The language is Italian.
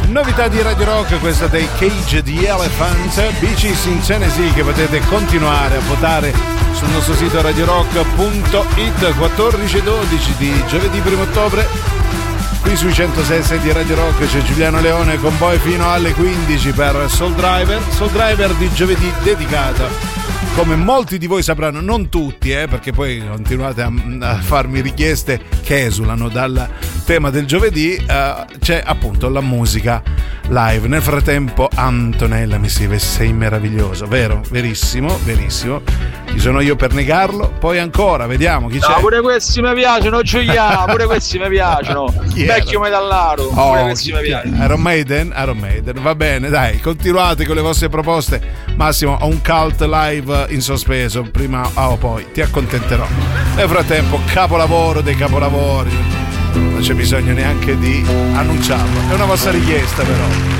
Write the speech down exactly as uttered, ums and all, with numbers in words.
Novità di Radio Rock, questa dei Cage the Elephant, Beaches in Tennessee, che potete continuare a votare sul nostro sito radio rock punto it. Quattordici e dodici di giovedì primo ottobre, qui sui centosei di Radio Rock c'è Giuliano Leone con voi fino alle quindici per Soul Driver. Soul Driver di giovedì dedicata, come molti di voi sapranno, non tutti, eh, perché poi continuate a, a farmi richieste che esulano dal tema del giovedì, uh, c'è appunto la musica live. Nel frattempo Antonella mi scrive: sei meraviglioso, vero? Verissimo, verissimo. Chi sono io per negarlo? Poi ancora, vediamo chi c'è. No, pure questi mi piacciono, Giuliano, pure questi mi piacciono. Vecchio metallaro, oh, pure questi mi piacciono. Iron Maiden, Iron Maiden, va bene, dai, continuate con le vostre proposte. Massimo, ho un cult live in sospeso, prima o poi ti accontenterò. Nel frattempo, capolavoro dei capolavori, non c'è bisogno neanche di annunciarlo, è una vostra richiesta però.